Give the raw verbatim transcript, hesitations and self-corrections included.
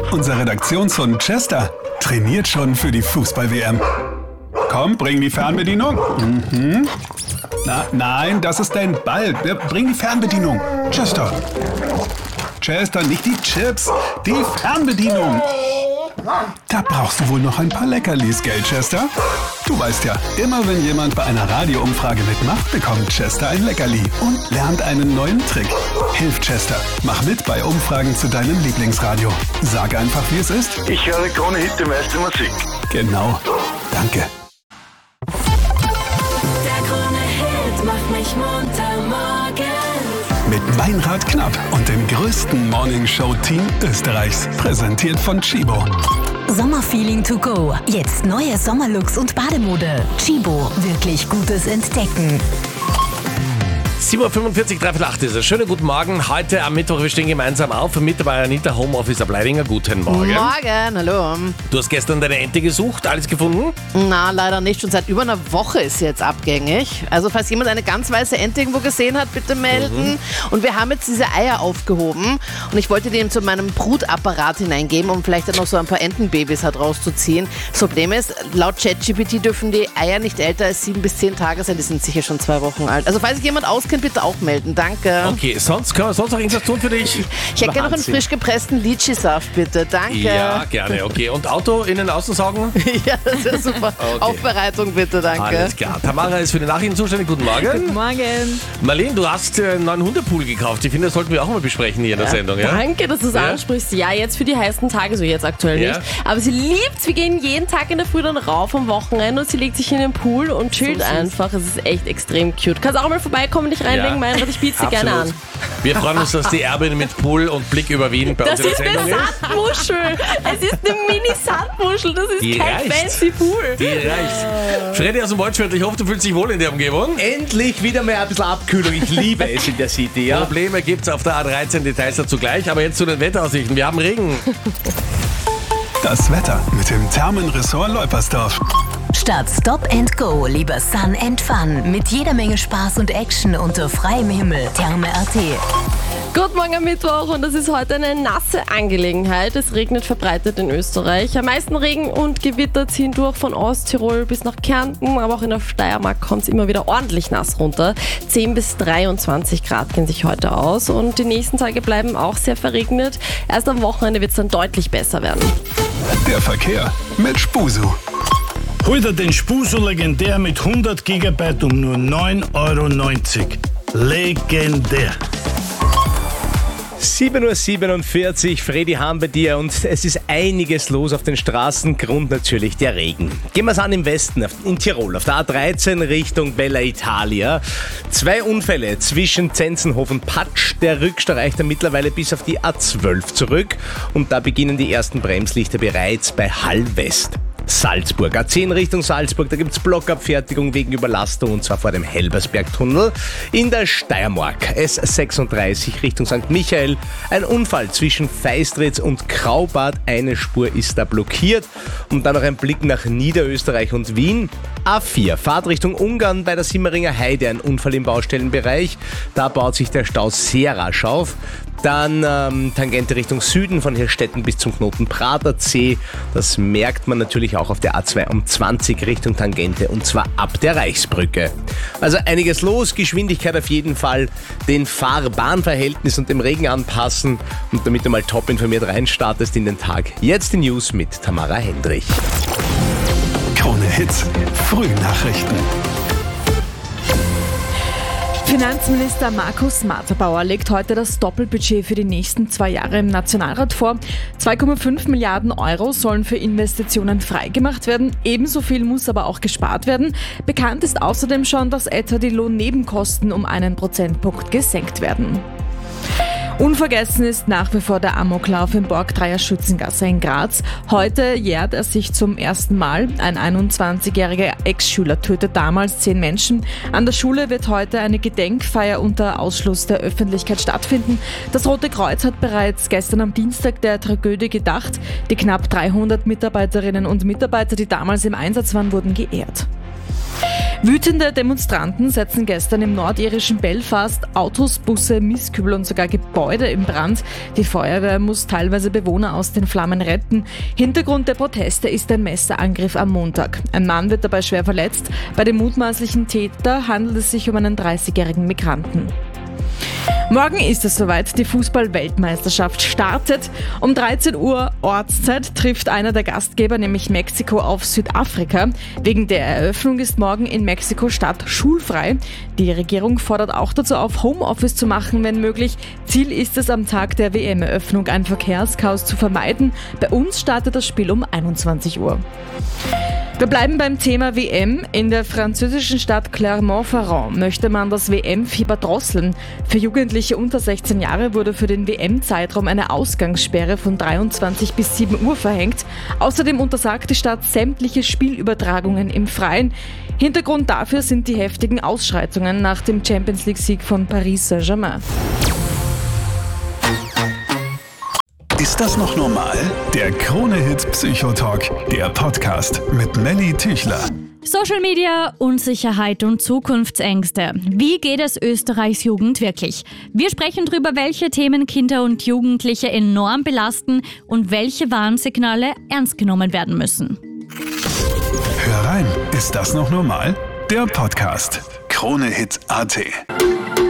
unser Redaktionshund Chester trainiert schon für die Fußball-W M. Komm, bring die Fernbedienung. Mhm. Na, nein, das ist dein Ball. Bring die Fernbedienung. Chester. Chester, nicht die Chips, die Fernbedienung. Da brauchst du wohl noch ein paar Leckerlis, gell, Chester? Du weißt ja, immer wenn jemand bei einer Radioumfrage mitmacht, bekommt Chester ein Leckerli und lernt einen neuen Trick. Hilf Chester, mach mit bei Umfragen zu deinem Lieblingsradio. Sag einfach, wie es ist. Ich höre Krone Hit, die meiste Musik. Genau. Danke. Der Krone Hit macht mich munter morgens. Mit Meinrad Knapp und dem größten Morningshow-Team Österreichs. Präsentiert von Chibo. Sommerfeeling to go. Jetzt neue Sommerlooks und Bademode. Chibo, wirklich gutes Entdecken. sieben Uhr fünfundvierzig, dreiviertel acht ist es. Schönen guten Morgen. Heute am Mittwoch, wir stehen gemeinsam auf. Mit dabei Anita, Homeoffice Ableidinger. Guten Morgen. Morgen, hallo. Du hast gestern deine Ente gesucht, alles gefunden? Na, leider nicht. Schon seit über einer Woche ist sie jetzt abgängig. Also falls jemand eine ganz weiße Ente irgendwo gesehen hat, bitte melden. Mhm. Und wir haben jetzt diese Eier aufgehoben. Und ich wollte die zu meinem Brutapparat hineingeben, um vielleicht dann noch so ein paar Entenbabys halt rauszuziehen. Das Problem ist, laut ChatGPT dürfen die Eier nicht älter als sieben bis zehn Tage sein. Die sind sicher schon zwei Wochen alt. Also falls sich jemand auskennt, bitte auch melden. Danke. Okay, sonst können wir sonst noch irgendwas tun für dich? Ich hätte gerne noch einen frisch gepressten Litschi-Saft, bitte. Danke. Ja, gerne. Okay. Und Auto innen außen saugen? Ja, das ist super. Okay. Aufbereitung, bitte. Danke. Alles klar. Tamara ist für die Nachrichten zuständig. Guten Morgen. Guten Morgen. Marlene, du hast einen neuen Hundepool gekauft. Ich finde, das sollten wir auch mal besprechen hier in der ja. Sendung. Ja? Danke, dass du es ja? ansprichst. Ja, jetzt für die heißen Tage, so jetzt aktuell ja. nicht. Aber sie liebt's. Wir gehen jeden Tag in der Früh dann rauf am Wochenende und sie legt sich in den Pool und chillt so einfach. Es ist echt extrem cute. Kannst auch mal vorbeikommen, dich reinlegen, ja. Meinrad, ich biete sie gerne an. Wir freuen uns, dass die Erbin mit Pool und Blick über Wien bei das uns in der Sendung ist. Das ist eine Sandmuschel. Es ist eine Mini-Sandmuschel. Das ist Die kein reicht. fancy Pool. Die reicht. Freddy aus dem Waldviertel, ich hoffe, du fühlst dich wohl in der Umgebung. Endlich wieder mal ein bisschen Abkühlung. Ich liebe es in der City. Ja? Probleme gibt es auf der A dreizehn, Details dazu gleich. Aber jetzt zu den Wetteraussichten. Wir haben Regen. Das Wetter mit dem Thermenressort Leupersdorf. Statt Stop and Go lieber Sun and Fun. Mit jeder Menge Spaß und Action unter freiem Himmel. Therme Punkt at. Guten Morgen am Mittwoch und das ist heute eine nasse Angelegenheit. Es regnet verbreitet in Österreich. Am meisten Regen und Gewitter ziehen durch von Osttirol bis nach Kärnten, aber auch in der Steiermark kommt es immer wieder ordentlich nass runter. zehn bis dreiundzwanzig Grad gehen sich heute aus und die nächsten Tage bleiben auch sehr verregnet. Erst am Wochenende wird es dann deutlich besser werden. Der Verkehr mit Spusu. Hol dir den Spusu legendär mit hundert Gigabyte um nur neun Euro neunzig. Legendär. sieben Uhr siebenundvierzig, Freddy Hahn bei dir und es ist einiges los auf den Straßen, Grund natürlich der Regen. Gehen wir es an im Westen, in Tirol, auf der A dreizehn Richtung Bella Italia. Zwei Unfälle zwischen Zenzenhof und Patsch, der Rückstau reicht dann mittlerweile bis auf die A zwölf zurück und da beginnen die ersten Bremslichter bereits bei Hall West. Salzburg, A zehn Richtung Salzburg, da gibt es Blockabfertigung wegen Überlastung und zwar vor dem Helbersbergtunnel. In der Steiermark, S sechsunddreißig Richtung Sankt Michael, ein Unfall zwischen Feistritz und Graubad, eine Spur ist da blockiert. Und dann noch ein Blick nach Niederösterreich und Wien. A vier, Fahrt Richtung Ungarn bei der Simmeringer Heide, ein Unfall im Baustellenbereich, da baut sich der Stau sehr rasch auf. Dann ähm, Tangente Richtung Süden von Hirstetten bis zum Knoten Prater C. Das merkt man natürlich auch auf der A zweiundzwanzig Richtung Tangente und zwar ab der Reichsbrücke. Also einiges los, Geschwindigkeit auf jeden Fall, den Fahr-Bahn-Verhältnis und dem Regen anpassen und damit du mal top informiert reinstartest in den Tag. Jetzt die News mit Tamara Hendrich. Krone Hits, Frühnachrichten. Finanzminister Markus Marterbauer legt heute das Doppelbudget für die nächsten zwei Jahre im Nationalrat vor. zwei Komma fünf Milliarden Euro sollen für Investitionen freigemacht werden. Ebenso viel muss aber auch gespart werden. Bekannt ist außerdem schon, dass etwa die Lohnnebenkosten um einen Prozentpunkt gesenkt werden. Unvergessen ist nach wie vor der Amoklauf im Borgtreier Schützengasse in Graz. Heute jährt er sich zum ersten Mal. Ein einundzwanzigjähriger Ex-Schüler tötet damals zehn Menschen. An der Schule wird heute eine Gedenkfeier unter Ausschluss der Öffentlichkeit stattfinden. Das Rote Kreuz hat bereits gestern am Dienstag der Tragödie gedacht. Die knapp dreihundert Mitarbeiterinnen und Mitarbeiter, die damals im Einsatz waren, wurden geehrt. Wütende Demonstranten setzen gestern im nordirischen Belfast Autos, Busse, Mistkübel und sogar Gebäude in Brand. Die Feuerwehr muss teilweise Bewohner aus den Flammen retten. Hintergrund der Proteste ist ein Messerangriff am Montag. Ein Mann wird dabei schwer verletzt. Bei dem mutmaßlichen Täter handelt es sich um einen dreißigjährigen Migranten. Morgen ist es soweit, die Fußball-Weltmeisterschaft startet. Um dreizehn Uhr Ortszeit trifft einer der Gastgeber, nämlich Mexiko, auf Südafrika. Wegen der Eröffnung ist morgen in Mexiko-Stadt schulfrei. Die Regierung fordert auch dazu auf, Homeoffice zu machen, wenn möglich. Ziel ist es, am Tag der W M-Eröffnung ein Verkehrschaos zu vermeiden. Bei uns startet das Spiel um einundzwanzig Uhr. Wir bleiben beim Thema W M. In der französischen Stadt Clermont-Ferrand möchte man das W M-Fieber drosseln. Für Jugendliche unter sechzehn Jahre wurde für den W M-Zeitraum eine Ausgangssperre von dreiundzwanzig bis sieben Uhr verhängt. Außerdem untersagt die Stadt sämtliche Spielübertragungen im Freien. Hintergrund dafür sind die heftigen Ausschreitungen nach dem Champions-League-Sieg von Paris Saint-Germain. Ist das noch normal? Der Krone-Hit Psychotalk, der Podcast mit Nelly Tüchler. Social Media, Unsicherheit und Zukunftsängste. Wie geht es Österreichs Jugend wirklich? Wir sprechen darüber, welche Themen Kinder und Jugendliche enorm belasten und welche Warnsignale ernst genommen werden müssen. Hör rein, ist das noch normal? Der Podcast Krone-Hit Punkt at.